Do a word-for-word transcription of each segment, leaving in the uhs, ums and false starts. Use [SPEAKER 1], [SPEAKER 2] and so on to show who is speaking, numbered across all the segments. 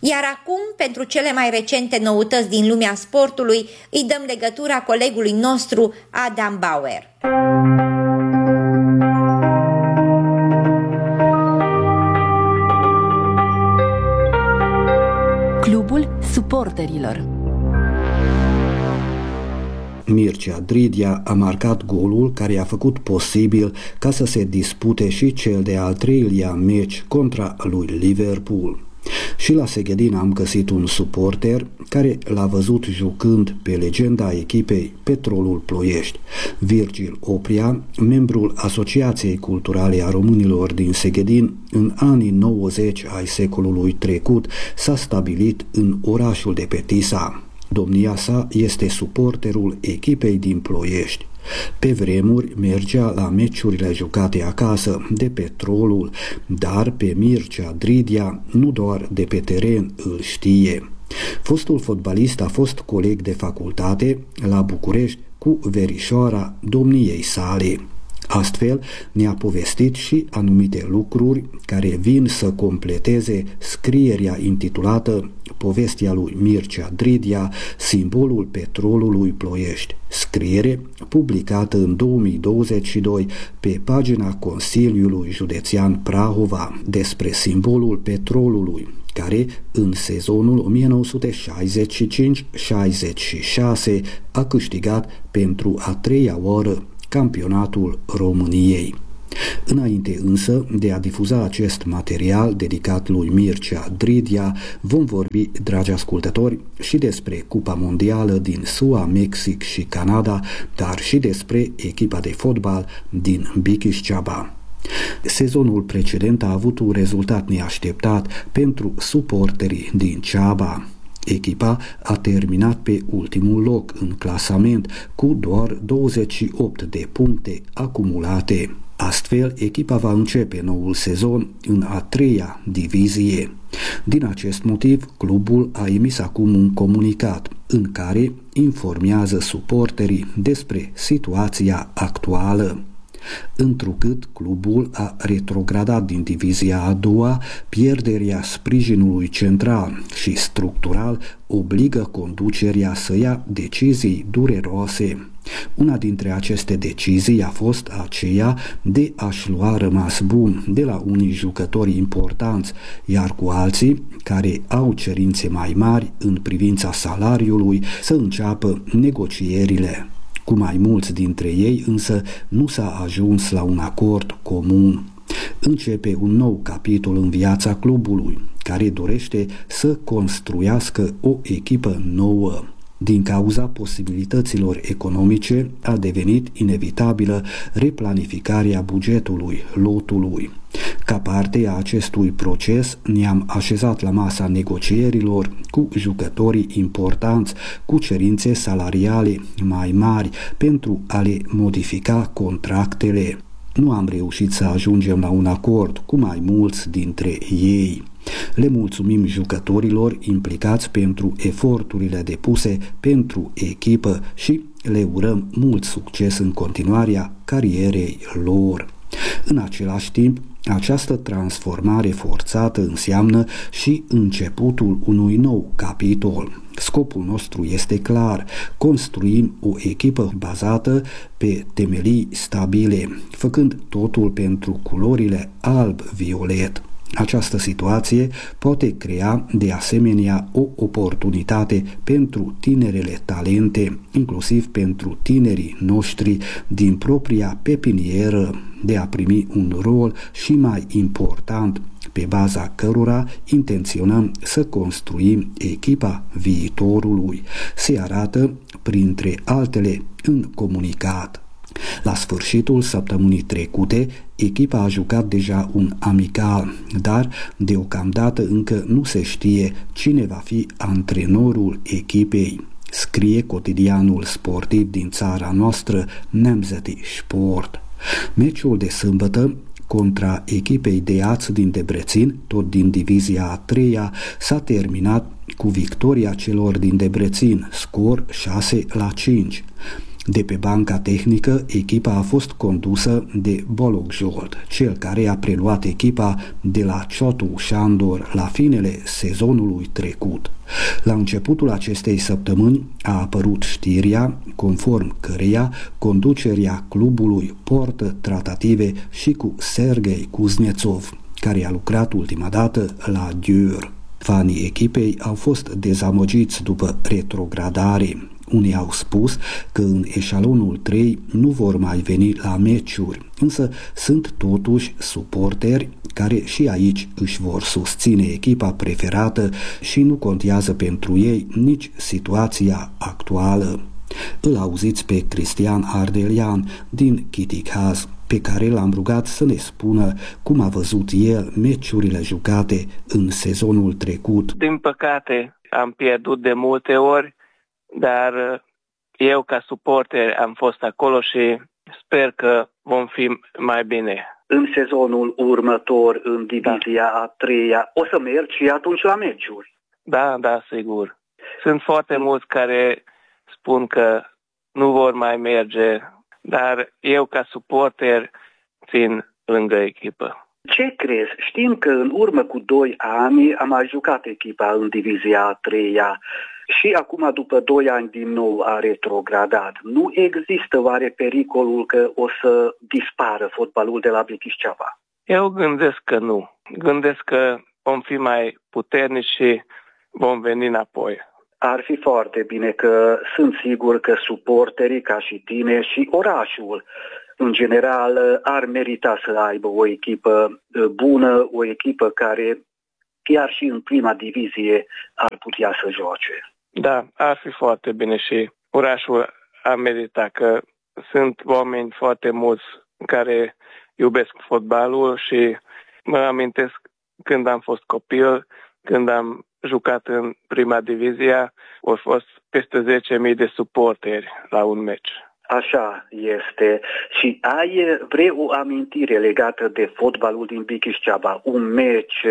[SPEAKER 1] Iar acum, pentru cele mai recente noutăți din lumea sportului, îi dăm legătura colegului nostru Adam Bauer.
[SPEAKER 2] Clubul suporterilor.
[SPEAKER 3] Mircea Dridia a marcat golul care a făcut posibil ca să se dispute și cel de al treilea meci contra lui Liverpool. Și la Seghedin am găsit un suporter care l-a văzut jucând pe legenda echipei Petrolul Ploiești. Virgil Opria, membrul Asociației Culturale a Românilor din Seghedin, în anii nouăzeci ai secolului trecut, s-a stabilit în orașul de pe Tisa. Domnia sa este suporterul echipei din Ploiești. Pe vremuri mergea la meciurile jucate acasă de Petrolul, dar pe Mircea Dridia nu doar de pe teren îl știe. Fostul fotbalist a fost coleg de facultate la București cu verișoara domniei sale. Astfel ne-a povestit și anumite lucruri care vin să completeze scrierea intitulată Povestea lui Mircea Dridia, simbolul Petrolului Ploiești, scriere publicată în două mii douăzeci și doi pe pagina Consiliului Județean Prahova despre simbolul Petrolului, care în sezonul o mie nouă sute șaizeci și cinci șaizeci și șase a câștigat pentru a treia oară campionatul României. Înainte însă de a difuza acest material dedicat lui Mircea Dridia, vom vorbi, dragi ascultători, și despre Cupa Mondială din S U A, Mexic și Canada, dar și despre echipa de fotbal din Bikiș-Ceaba. Sezonul precedent a avut un rezultat neașteptat pentru suporterii din Ceaba. Echipa a terminat pe ultimul loc în clasament cu doar douăzeci și opt de puncte acumulate. Astfel, echipa va începe noul sezon în a treia divizie. Din acest motiv, clubul a emis acum un comunicat în care informează suporterii despre situația actuală. Întrucât clubul a retrogradat din divizia a doua, pierderea sprijinului central și structural obligă conducerea să ia decizii dureroase. Una dintre aceste decizii a fost aceea de a-și lua rămas bun de la unii jucători importanți, iar cu alții care au cerințe mai mari în privința salariului să înceapă negocierile. Cu mai mulți dintre ei însă nu s-a ajuns la un acord comun. Începe un nou capitol în viața clubului, care dorește să construiască o echipă nouă. Din cauza posibilităților economice a devenit inevitabilă replanificarea bugetului lotului. Ca parte a acestui proces ne-am așezat la masa negocierilor cu jucătorii importanți, cu cerințe salariale mai mari pentru a le modifica contractele. Nu am reușit să ajungem la un acord cu mai mulți dintre ei. Le mulțumim jucătorilor implicați pentru eforturile depuse pentru echipă și le urăm mult succes în continuarea carierei lor. În același timp, această transformare forțată înseamnă și începutul unui nou capitol. Scopul nostru este clar: construim o echipă bazată pe temelii stabile, făcând totul pentru culorile alb-violet. Această situație poate crea de asemenea o oportunitate pentru tinerele talente, inclusiv pentru tinerii noștri din propria pepinieră, de a primi un rol și mai important, pe baza cărora intenționăm să construim echipa viitorului, se arată printre altele în comunicat. La sfârșitul săptămânii trecute, echipa a jucat deja un amical, dar deocamdată încă nu se știe cine va fi antrenorul echipei, scrie cotidianul sportiv din țara noastră Nemzeti Sport. Meciul de sâmbătă contra echipei de Aț din Debrețin, tot din divizia a treia, s-a terminat cu victoria celor din Debrețin, scor șase la cinci. De pe banca tehnică, echipa a fost condusă de Bologzsolt, cel care a preluat echipa de la Csotu Sándor la finele sezonului trecut. La începutul acestei săptămâni a apărut știrea, conform căreia conducerea clubului poartă tratative și cu Sergei Kuznetsov, care a lucrat ultima dată la Győr. Fanii echipei au fost dezamăgiți după retrogradare. Unii au spus că în eșalonul trei nu vor mai veni la meciuri, însă sunt totuși suporteri care și aici își vor susține echipa preferată și nu contează pentru ei nici situația actuală. Îl auziți pe Cristian Ardelian din Chiticaz, pe care l-am rugat să ne spună cum a văzut el meciurile jucate în sezonul trecut.
[SPEAKER 4] Din păcate am pierdut de multe ori, dar eu ca suporter am fost acolo și sper că vom fi mai bine.
[SPEAKER 5] În sezonul următor, în divizia da. a treia, o să mergi și atunci la meciuri?
[SPEAKER 4] Da, da, sigur. Sunt foarte mulți care spun că nu vor mai merge, dar eu ca suporter țin lângă echipă.
[SPEAKER 5] Ce crezi? Știm că în urmă cu doi ani a mai jucat echipa în divizia a treia și acum după doi ani din nou a retrogradat. Nu există oare pericolul că o să dispară fotbalul de la Bikișceava?
[SPEAKER 4] Eu gândesc că nu. Gândesc că vom fi mai puternici și vom veni înapoi.
[SPEAKER 5] Ar fi foarte bine, că sunt sigur că suporterii ca și tine și orașul în general ar merita să aibă o echipă bună, o echipă care chiar și în prima divizie ar putea să joace.
[SPEAKER 4] Da, ar fi foarte bine și orașul ar merita, că sunt oameni foarte mulți care iubesc fotbalul și mă amintesc când am fost copil, când am jucat în prima divizie, au fost peste zece mii de suporteri la un meci.
[SPEAKER 5] Așa este. Și ai vreo o amintire legată de fotbalul din Bikișceava, un meci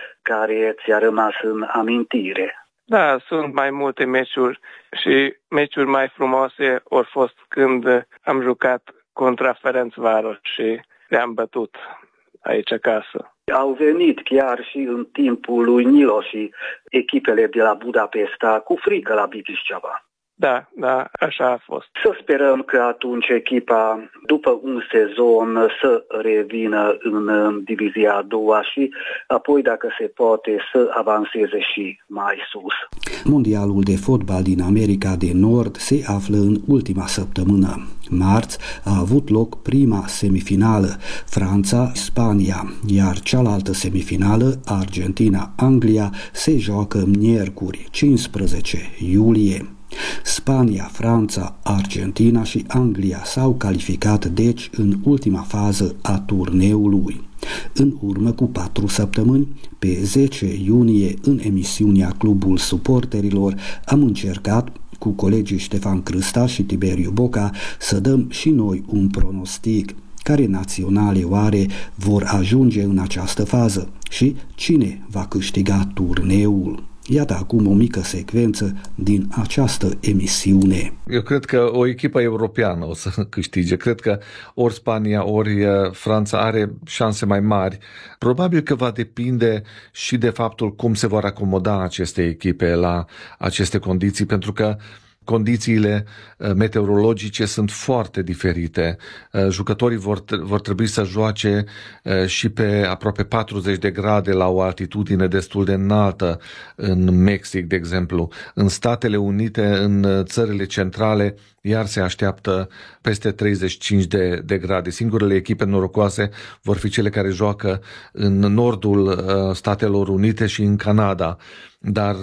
[SPEAKER 5] care ți-a rămas în amintire?
[SPEAKER 4] Da, sunt mai multe meciuri și meciuri mai frumoase au fost când am jucat contra Ferencváros și le-am bătut aici acasă.
[SPEAKER 5] Au venit chiar și în timpul lui Nilo și echipele de la Budapesta cu frică la Bikișceava.
[SPEAKER 4] Da, da, așa a fost.
[SPEAKER 5] Să sperăm că atunci echipa, după un sezon, să revină în divizia a doua și apoi, dacă se poate, să avanseze și mai sus.
[SPEAKER 3] Mondialul de fotbal din America de Nord se află în ultima săptămână. Marți a avut loc prima semifinală, Franța-Spania, iar cealaltă semifinală, Argentina-Anglia, se joacă miercuri, cincisprezece iulie. Spania, Franța, Argentina și Anglia s-au calificat deci în ultima fază a turneului. În urmă cu patru săptămâni, pe zece iunie, în emisiunea Clubul Suporterilor, am încercat cu colegii Ștefan Crâsta și Tiberiu Boca să dăm și noi un pronostic. Care naționale oare vor ajunge în această fază și cine va câștiga turneul? Iată acum o mică secvență din această emisiune.
[SPEAKER 6] Eu cred că o echipă europeană o să câștige. Cred că ori Spania, ori Franța are șanse mai mari. Probabil că va depinde și de faptul cum se vor acomoda aceste echipe la aceste condiții, pentru că condițiile meteorologice sunt foarte diferite. Jucătorii vor, vor trebui să joace și pe aproape patruzeci de grade la o altitudine destul de înaltă în Mexic, de exemplu. În Statele Unite, în țările centrale, iar se așteaptă peste treizeci și cinci de, de grade. Singurele echipe norocoase vor fi cele care joacă în nordul Statelor Unite și în Canada. Dar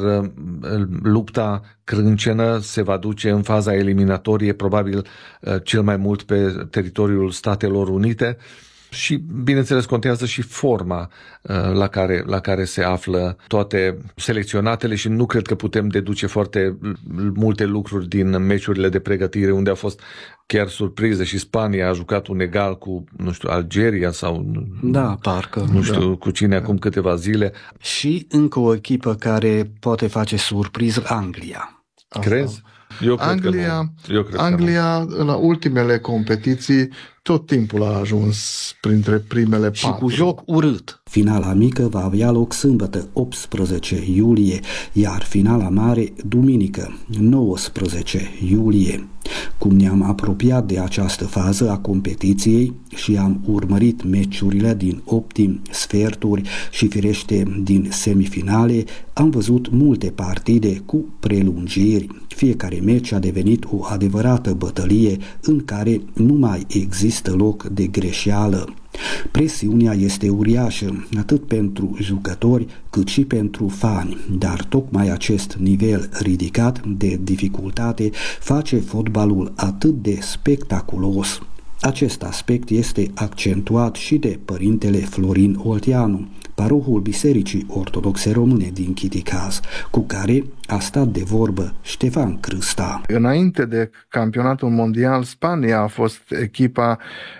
[SPEAKER 6] lupta crâncenă se va duce în faza eliminatorie, probabil cel mai mult pe teritoriul Statelor Unite și, bineînțeles, contează și forma la care, la care se află toate selecționatele și nu cred că putem deduce foarte multe lucruri din meciurile de pregătire unde a fost chiar surprize și Spania a jucat un egal cu, nu știu, Algeria sau
[SPEAKER 3] da, parcă,
[SPEAKER 6] nu știu
[SPEAKER 3] da.
[SPEAKER 6] cu cine acum câteva zile.
[SPEAKER 3] Și încă o echipă care poate face surpriză, Anglia.
[SPEAKER 6] Crezi? Eu cred
[SPEAKER 7] Anglia,
[SPEAKER 6] că nu. Eu cred
[SPEAKER 7] Anglia
[SPEAKER 6] că nu.
[SPEAKER 7] La ultimele competiții tot timpul a ajuns printre primele patru.
[SPEAKER 3] Și cu joc urât. Finala mică va avea loc sâmbătă, optsprezece iulie, iar finala mare, duminică, nouăsprezece iulie. Cum ne-am apropiat de această fază a competiției și am urmărit meciurile din optimi, sferturi și firește din semifinale, am văzut multe partide cu prelungiri. Fiecare meci a devenit o adevărată bătălie în care nu mai există loc de greșeală. Presiunea este uriașă, atât pentru jucători cât și pentru fani, dar tocmai acest nivel ridicat de dificultate face fotbalul atât de spectaculos. Acest aspect este accentuat și de părintele Florin Olteanu, parohul Bisericii Ortodoxe Române din Chiticaz, cu care a stat de vorbă Ștefan Crâsta.
[SPEAKER 7] Înainte de campionatul mondial, Spania a fost echipa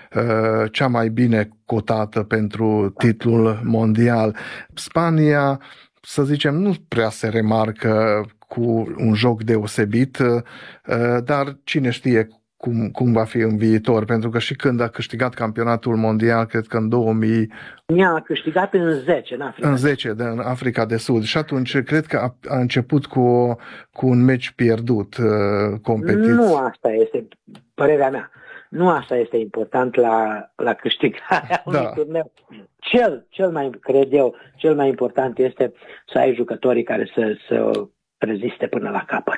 [SPEAKER 7] uh, cea mai bine cotată pentru titlul mondial. Spania, să zicem, nu prea se remarcă cu un joc deosebit, uh, dar cine știe Cum, cum va fi în viitor, pentru că și când a câștigat campionatul mondial, cred că în două mii...
[SPEAKER 8] A câștigat în zece, în Africa.
[SPEAKER 7] În zece, de, în Africa de Sud. Și atunci cred că a, a început cu, cu un meci pierdut uh, competiție.
[SPEAKER 8] Nu asta este părerea mea. Nu asta este important la, la câștigarea unui
[SPEAKER 7] da.
[SPEAKER 8] turneu. Cel, cel mai, cred eu, cel mai important este să ai jucătorii care să, să reziste până la capăt.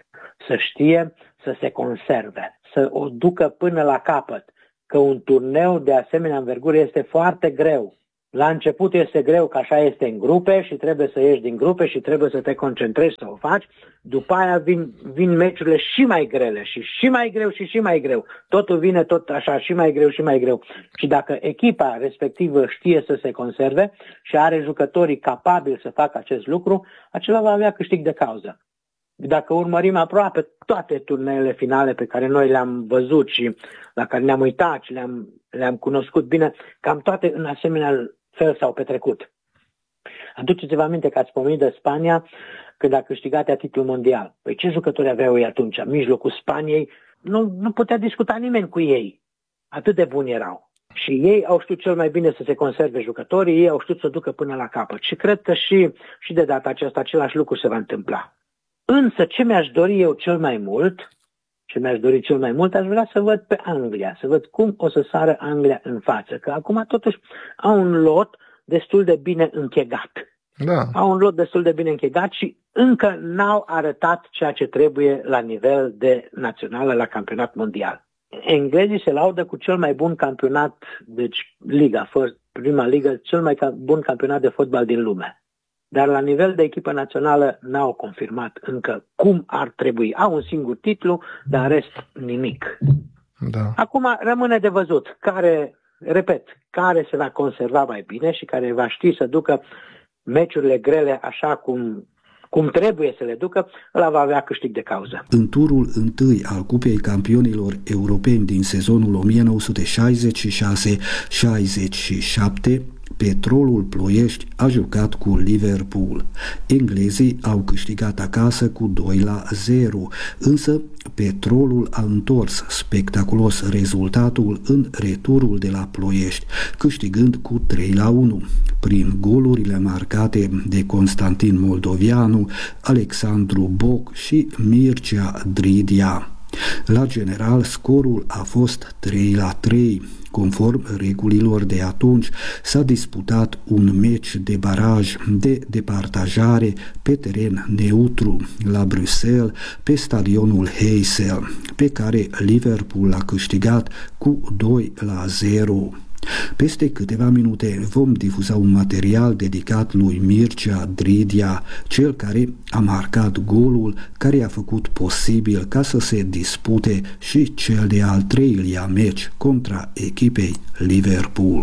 [SPEAKER 8] Să știe să se conserve, să o ducă până la capăt, că un turneu de asemenea învergură este foarte greu. La început este greu, că așa este în grupe și trebuie să ieși din grupe și trebuie să te concentrezi să o faci. După aia vin, vin meciurile și mai grele și și mai greu și și mai greu. Totul vine tot așa și mai greu și mai greu. Și dacă echipa respectivă știe să se conserve și are jucătorii capabili să facă acest lucru, acela va avea câștig de cauză. Dacă urmărim aproape toate turneele finale pe care noi le-am văzut și la care ne-am uitat și le-am, le-am cunoscut bine, cam toate în asemenea fel s-au petrecut. Aduceți-vă aminte că ați pomenit de Spania când a câștigat ea titlul mondial. Păi ce jucători aveau ei atunci? În mijlocul Spaniei nu, nu putea discuta nimeni cu ei. Atât de buni erau. Și ei au știut cel mai bine să se conserve jucătorii, ei au știut să ducă până la capăt. Și cred că și, și de data aceasta același lucru se va întâmpla. Însă ce mi-aș dori eu cel mai mult, ce mi-aș dori cel mai mult, aș vrea să văd pe Anglia, să văd cum o să sară Anglia în față. Că acum totuși au un lot destul de bine închegat.
[SPEAKER 7] Da.
[SPEAKER 8] Au un lot destul de bine închegat și încă n-au arătat ceea ce trebuie la nivel de națională, la campionat mondial. Englezii se laudă cu cel mai bun campionat, deci liga, first, prima ligă, cel mai bun campionat de fotbal din lume. Dar la nivel de echipă națională n-au confirmat încă cum ar trebui. Au un singur titlu, dar în rest nimic.
[SPEAKER 7] Da.
[SPEAKER 8] Acum rămâne de văzut care, repet, care se va conserva mai bine și care va ști să ducă meciurile grele așa cum, cum trebuie să le ducă, ăla va avea câștig de cauză.
[SPEAKER 3] În turul întâi al Cupei Campionilor Europeni din sezonul o mie nouă sute șaizeci și șase șaizeci și șapte, Petrolul Ploiești a jucat cu Liverpool. Englezii au câștigat acasă cu doi la zero, însă Petrolul a întors spectaculos rezultatul în returul de la Ploiești, câștigând cu trei la unu, prin golurile marcate de Constantin Moldovianu, Alexandru Boc și Mircea Dridia. La general, scorul a fost trei la trei. Conform regulilor de atunci, s-a disputat un meci de baraj de departajare pe teren neutru la Bruxelles, pe stadionul Heysel, pe care Liverpool l-a câștigat cu doi la zero. Peste câteva minute vom difuza un material dedicat lui Mircea Dridia, cel care a marcat golul care a făcut posibil ca să se dispute și cel de al treilea meci contra echipei Liverpool.